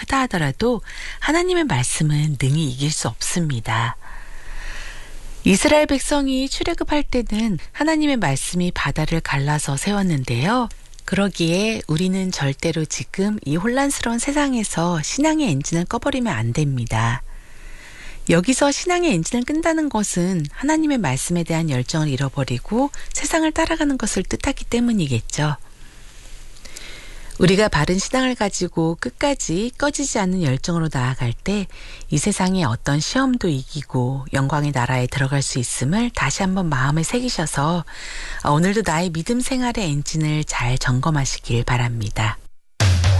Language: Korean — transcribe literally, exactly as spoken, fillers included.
하다 하더라도 하나님의 말씀은 능히 이길 수 없습니다. 이스라엘 백성이 출애굽할 때는 하나님의 말씀이 바다를 갈라서 세웠는데요. 그러기에 우리는 절대로 지금 이 혼란스러운 세상에서 신앙의 엔진을 꺼버리면 안 됩니다. 여기서 신앙의 엔진을 끈다는 것은 하나님의 말씀에 대한 열정을 잃어버리고 세상을 따라가는 것을 뜻하기 때문이겠죠. 우리가 바른 신앙을 가지고 끝까지 꺼지지 않는 열정으로 나아갈 때 이 세상의 어떤 시험도 이기고 영광의 나라에 들어갈 수 있음을 다시 한번 마음에 새기셔서 오늘도 나의 믿음 생활의 엔진을 잘 점검하시길 바랍니다.